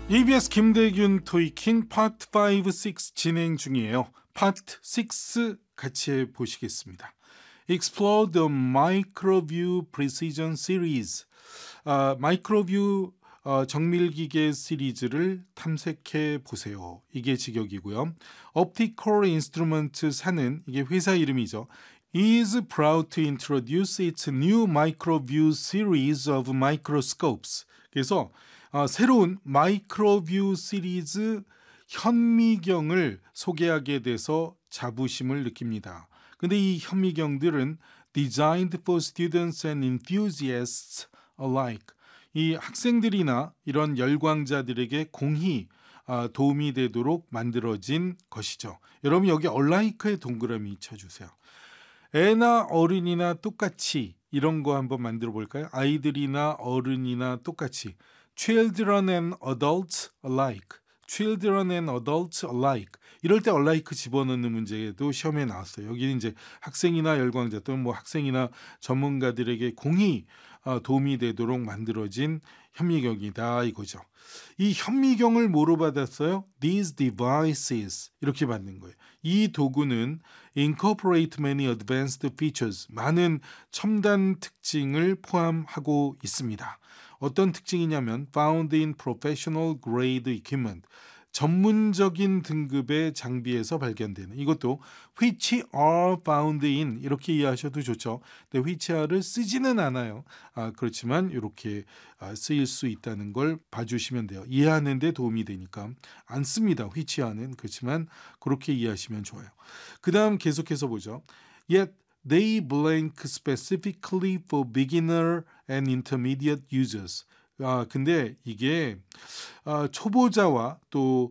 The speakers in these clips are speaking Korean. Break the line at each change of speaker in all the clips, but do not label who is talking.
EBS 김대균 토익킹 파트 5, 6 진행 중이에요. 파트 6 같이 보시겠습니다. Explore the Microview Precision Series. 마이크로뷰 정밀기계 시리즈를 탐색해 보세요. 이게 직역이고요. Optical Instruments사는 이게 회사 이름이죠. is proud to introduce its new Microview series of microscopes. 그래서 새로운 마이크로뷰 시리즈 현미경을 소개하게 돼서 자부심을 느낍니다. 근데 이 현미경들은 designed for students and enthusiasts alike. 이 학생들이나 이런 열광자들에게 공히 도움이 되도록 만들어진 것이죠. 여러분 여기 alike의 동그라미 쳐주세요. 애나 어른이나 똑같이 이런 거 한번 만들어 볼까요? 아이들이나 어른이나 똑같이. Children and adults alike. Children and adults alike. 이럴 때 alike 집어넣는 문제도 시험에 나왔어요. 여기는 이제 학생이나 열광자 또는 뭐 학생이나 전문가들에게 공히 도움이 되도록 만들어진 현미경이다 이거죠. 이 현미경을 뭐로 받았어요? These devices 이렇게 받는 거예요. 이 도구는 incorporate many advanced features 많은 첨단 특징을 포함하고 있습니다. 어떤 특징이냐면 found in professional grade equipment 전문적인 등급의 장비에서 발견되는 이것도 which are found in 이렇게 이해하셔도 좋죠. 근데 which are를 쓰지는 않아요. 그렇지만 이렇게 쓰일 수 있다는 걸 봐주시면 돼요. 이해하는 데 도움이 되니까 안 씁니다. which are는 그렇지만 그렇게 이해하시면 좋아요. 그 다음 계속해서 보죠. Yet they blank specifically for beginner and intermediate users. 근데 이게 초보자와 또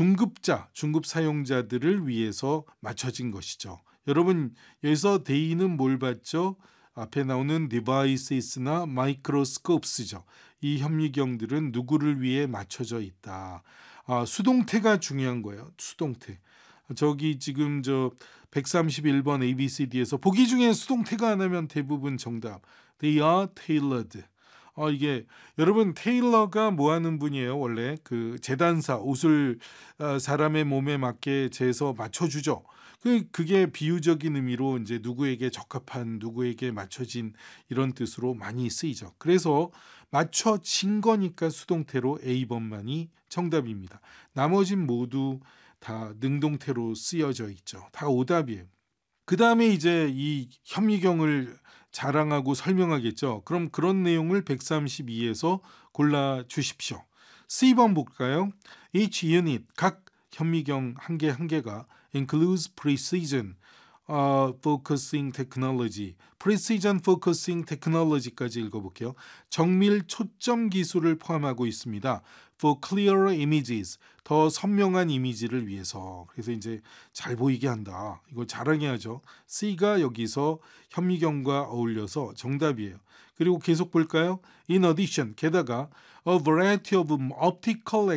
중급 사용자들을 위해서 맞춰진 것이죠. 여러분 여기서 they는 뭘 봤죠? 앞에 나오는 devices나 microscopes죠. 이 현미경들은 누구를 위해 맞춰져 있다. 수동태가 중요한 거예요. 수동태. 저기 지금 131번 ABCD에서 보기 중에 수동태가 안 하면 대부분 정답. They are tailored. 이게 여러분 테일러가 뭐 하는 분이에요? 원래 그 재단사 옷을 사람의 몸에 맞게 재서 맞춰주죠. 그게 비유적인 의미로 이제 누구에게 적합한 누구에게 맞춰진 이런 뜻으로 많이 쓰이죠. 그래서 맞춰진 거니까 수동태로 A번만이 정답입니다. 나머진 모두 다 능동태로 쓰여져 있죠. 다 오답이에요. 그 다음에 이제 이 현미경을 자랑하고 설명하겠죠. 그럼 그런 내용을 132에서 골라 주십시오. C번 볼까요? Each unit, 각 현미경 한 개 한 개가 includes precision focusing technology. precision focusing technology까지 읽어볼게요. 정밀 초점 기술을 포함하고 있습니다. for clearer images. 더 선명한 이미지를 위해서. 그래서 이제 잘 보이게 한다. 이거 자랑해야죠. C가 여기서 현미경과 어울려서 정답이에요. 그리고 계속 볼까요? In addition, 게다가 a variety of optical